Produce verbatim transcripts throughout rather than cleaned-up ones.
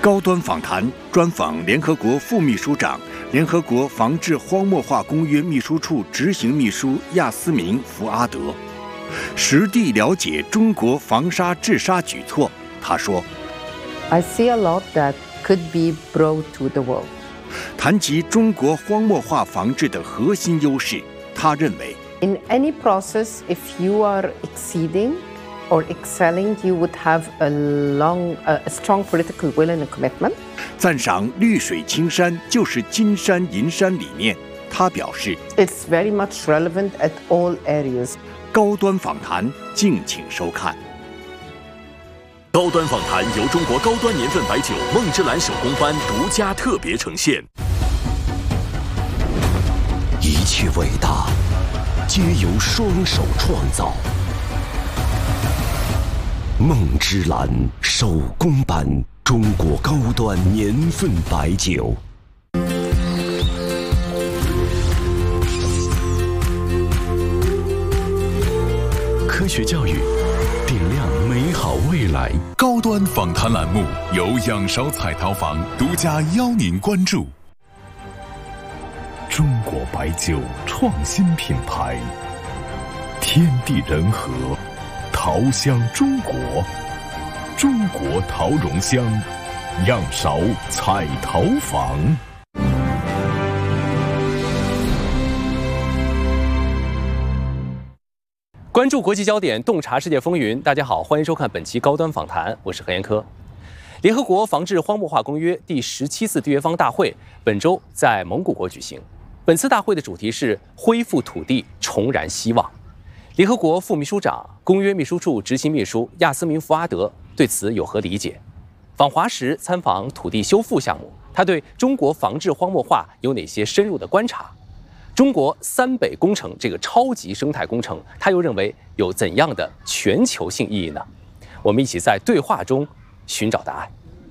高端访谈专访联合国副秘书长、联合国防治荒漠化公约秘书处执行秘书亚斯明·福阿德，实地了解中国防沙治沙举措。他说 ：“I see a lot that could be brought to the world。” 谈及中国荒漠化防治的核心优势，他认为 ：“In any process, if you are exceeding or excelling, you would have a long, a strong political will and a commitment。” 赞赏绿水青山就是金山银山理念。他表示 ：“It's very much relevant at all areas。” 高端访谈，敬请收看。 高端访谈由中国高端年份白酒梦之蓝手工班独家特别呈现。 一切伟大，皆由双手创造。梦之蓝手工班，中国高端年份白酒。 科学教育，点亮美好未来。 高端访谈栏目由仰韶彩陶坊独家邀您关注。中国白酒创新品牌，天地人和，陶香中国，中国陶容香，仰韶彩陶坊。 关注国际焦点，洞察世界风云。大家好，欢迎收看本期高端访谈，我是何延科。联合国防治荒漠化公约第十七次缔约方大会本周在蒙古国举行。本次大会的主题是恢复土地，重燃希望。联合国副秘书长、公约秘书处执行秘书亚斯明·福阿德对此有何理解？访华时参访土地修复项目，他对中国防治荒漠化有哪些深入的观察？中国三北工程这个超级生态工程，他又认为有怎样的全球性意义呢？我们一起在对话中寻找答案。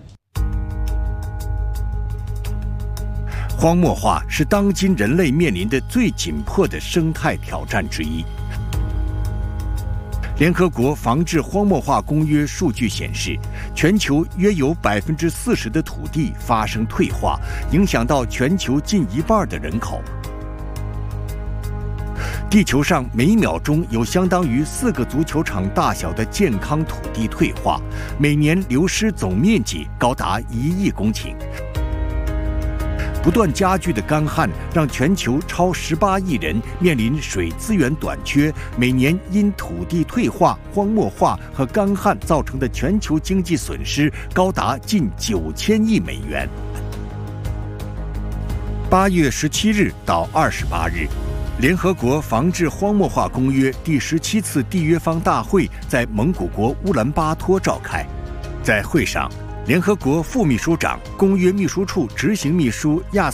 荒漠化是当今人类面临的最紧迫的生态挑战之一。联合国防治荒漠化公约数据显示，全球约有百分之四十的土地发生退化，影响到全球近一半的人口。地球上每秒钟有相当于四个足球场大小的健康土地退化，每年流失总面积高达一亿公顷。不断加剧的干旱让全球超十八亿人面临水资源短缺，每年因土地退化、荒漠化和干旱造成的全球经济损失高达近九千亿美元。八月十七日到二十八日。联合国防治荒漠化公约第十七次缔约方大会在蒙古国乌兰巴托召开。在会上，联合国副秘书长、公约秘书处执行秘书亚